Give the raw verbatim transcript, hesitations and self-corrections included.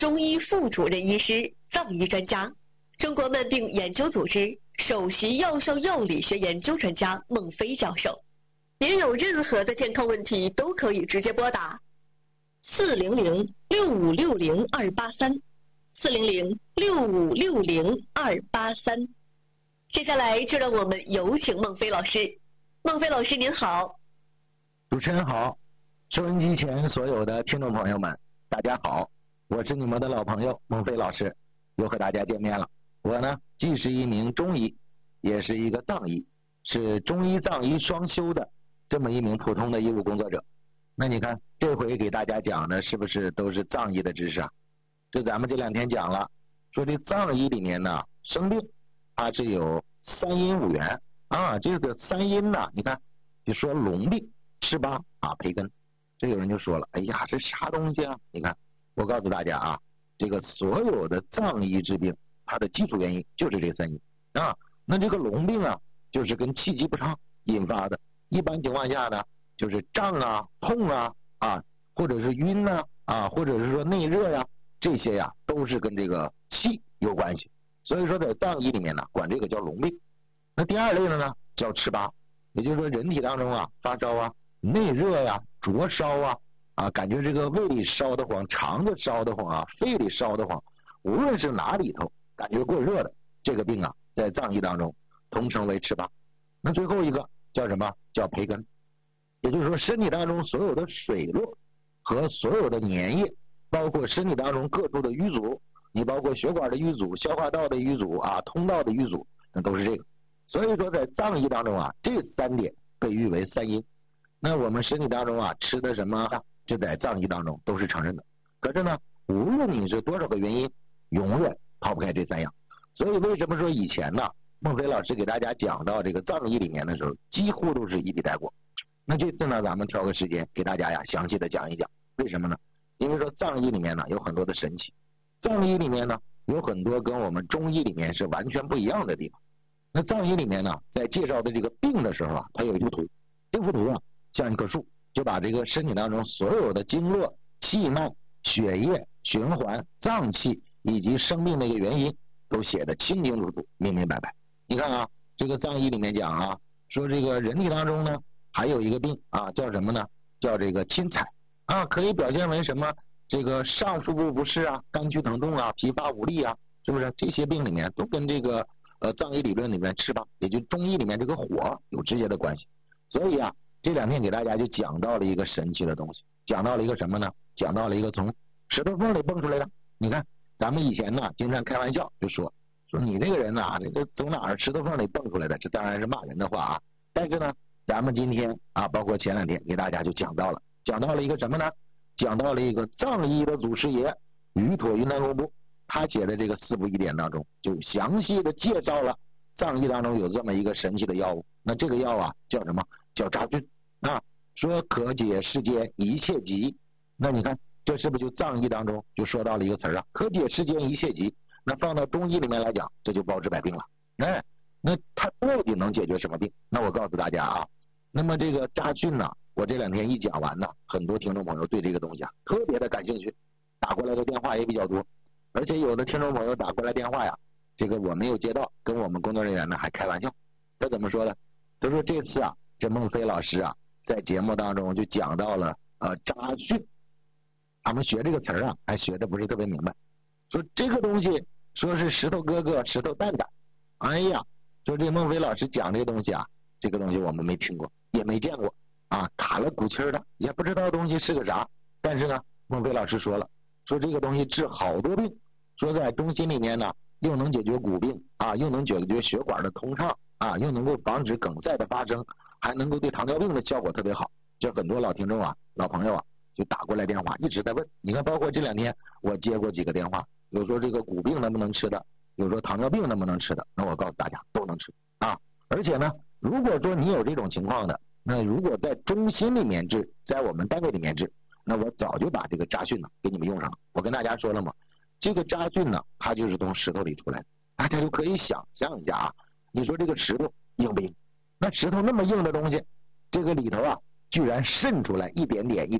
中医副主任医师、藏医专家，中国慢病研究组织首席药效药理学研究专家孟非教授。您有任何的健康问题都可以直接拨打四零零六五六零二八三，四零零六五六零二八三。接下来就让我们有请孟非老师。孟非老师您好。 主持人好，收音机前所有的听众朋友们，大家好，我是你们的老朋友孟非老师，又和大家见面了。我呢，既是一名中医，也是一个藏医，是中医藏医双修的这么一名普通的医务工作者。那你看，这回给大家讲的是不是都是藏医的知识啊？这咱们这两天讲了，说这藏医里面呢，生病它是有三阴五元啊，这个三阴呢，你看就说龙病、赤巴啊、培根，这有人就说了，哎呀，这啥东西啊？你看，我告诉大家啊，这个所有的藏医治病，它的基础原因就是这三阴啊。那这个龙病啊，就是跟气机不畅引发的，一般情况下呢，就是胀啊、痛啊啊，或者是晕呐 啊, 啊，或者是说内热呀、啊，这些呀、啊、都是跟这个气有关系。所以说在藏医里面呢，管这个叫龙病。那第二类的呢叫赤巴，也就是说人体当中啊发烧啊、内热呀、啊、灼烧啊啊，感觉这个胃里烧得慌、肠子烧得慌啊、肺里烧得慌，无论是哪里头感觉过热的这个病啊，在藏医当中统称为赤巴。那最后一个叫什么？叫培根，也就是说身体当中所有的水络和所有的粘液，包括身体当中各处的淤阻，你包括血管的淤阻、消化道的淤阻啊、通道的淤阻，那都是这个。所以说在藏医当中啊，这三点被誉为三阴。那我们身体当中啊吃的什么，这在藏医当中都是承认的。可是呢，无论你是多少个原因，永远抛不开这三样。所以为什么说以前呢，孟非老师给大家讲到这个藏医里面的时候，几乎都是一笔带过。那这次呢，咱们挑个时间给大家呀详细的讲一讲。为什么呢？因为说藏医里面呢有很多的神奇，藏医里面呢有很多跟我们中医里面是完全不一样的地方。那藏医里面呢，在介绍的这个病的时候啊，它有一幅图，这幅图啊像一棵树，就把这个身体当中所有的经络、气脉、血液、循环、脏器以及生命的一个原因都写得清清楚楚、明明白白。你看啊，这个藏医里面讲啊，说这个人体当中呢还有一个病啊，叫什么呢？叫这个侵采啊，可以表现为什么？这个上腹部不适啊、肝区疼痛啊、疲乏无力啊，是不是？这些病里面都跟这个呃藏医理论里面赤巴，也就中医里面这个火有直接的关系。所以啊，这两天给大家就讲到了一个神奇的东西，讲到了一个什么呢？讲到了一个从石头缝里蹦出来的。你看，咱们以前呢经常开玩笑就说说你这个人呐、啊，这个从哪儿石头缝里蹦出来的？这当然是骂人的话啊。但是呢，咱们今天啊，包括前两天给大家就讲到了，讲到了一个什么呢？讲到了一个藏医的祖师爷于妥云南公布，他写的这个四部医典当中，就详细的介绍了藏医当中有这么一个神奇的药物。那这个药啊叫什么？叫扎菌啊，说可解世间一切疾。那你看这是不是就藏医当中就说到了一个词啊？可解世间一切疾。那放到中医里面来讲，这就包治百病了。哎，那它到底能解决什么病？那我告诉大家啊，那么这个扎菌呢，我这两天一讲完呢，很多听众朋友对这个东西啊特别的感兴趣，打过来的电话也比较多，而且有的听众朋友打过来电话呀，这个我没有接到，跟我们工作人员呢还开玩笑。他怎么说的？他说这次啊，这孟非老师啊在节目当中就讲到了呃扎菌，他们学这个词儿啊还学的不是特别明白，说这个东西说是石头哥哥石头蛋蛋，哎呀，说这孟非老师讲这个东西啊，这个东西我们没听过也没见过啊，卡了鼓气的，也不知道东西是个啥。但是呢，孟非老师说了，说这个东西治好多病，说在中心里面呢又能解决骨病啊，又能解决血管的通畅啊，又能够防止梗塞的发生，还能够对糖尿病的效果特别好。就很多老听众啊、老朋友啊就打过来电话一直在问。你看包括这两天我接过几个电话，有说这个骨病能不能吃的，有说糖尿病能不能吃的，那我告诉大家都能吃啊。而且呢，如果说你有这种情况的，那如果在中心里面治，在我们单位里面治，那我早就把这个扎菌呢给你们用上了。我跟大家说了嘛，这个扎菌呢它就是从石头里出来的，大家就可以想象一下啊，你说这个石头硬不硬？那石头那么硬的东西，这个里头啊居然渗出来一点点一